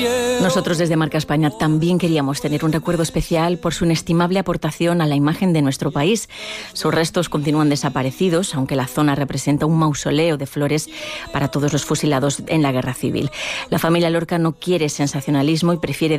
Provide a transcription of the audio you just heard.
Nosotros desde Marca España también queríamos tener un recuerdo especial por su inestimable aportación a la imagen de nuestro país. Sus restos continúan desaparecidos, aunque la zona representa un mausoleo de flores para todos los fusilados en la Guerra Civil. La familia Lorca no quiere sensacionalismo y prefiere